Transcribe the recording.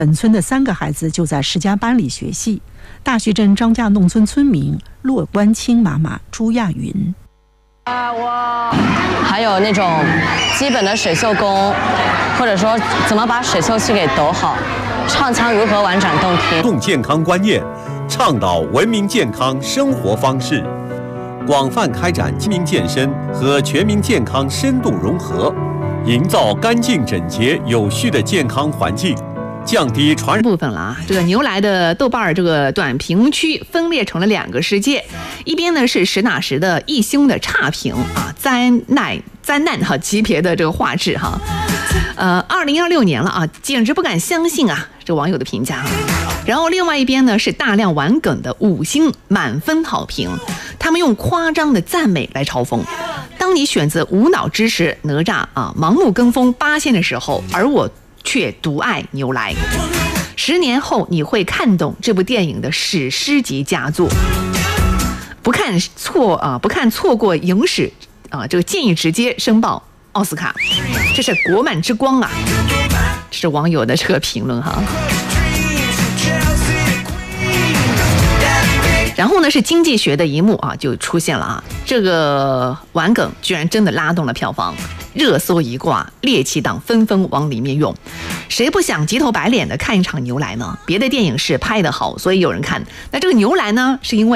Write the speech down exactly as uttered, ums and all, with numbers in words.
本村的三个孩子就在石家班里学戏。大学镇张家农村村民骆关清妈妈朱亚云。 啊，我还有那种基本的水袖功，或者说怎么把水袖戏给抖好，唱腔如何婉转动听。 重健康观念，倡导文明健康生活方式，广泛开展亲民健身和全民健康深度融合，营造干净整洁有序的健康环境。降低传染部分了啊，这个牛来的豆瓣这个短评区分裂成了两个世界，一边呢是实打实的一星的差评啊，灾难灾难哈级别的这个画质哈，呃，二零二六年了啊，简直不敢相信啊，这网友的评价啊。然后另外一边呢是大量玩梗的五星满分好评，他们用夸张的赞美来嘲讽。当你选择无脑支持哪吒啊，盲目跟风八仙的时候，而我却独爱牛来。十年后你会看懂这部电影的史诗级佳作，不看错啊，不看错过影史啊，这个建议直接申报奥斯卡，这是国漫之光啊！这是网友的这个评论哈。然后呢是经济学的一幕啊就出现了啊，这个玩梗居然真的拉动了票房，热搜一挂，猎奇党纷纷往里面涌。谁不想急头白脸的看一场牛来呢？别的电影是拍得好，所以有人看。那这个牛来呢，是因为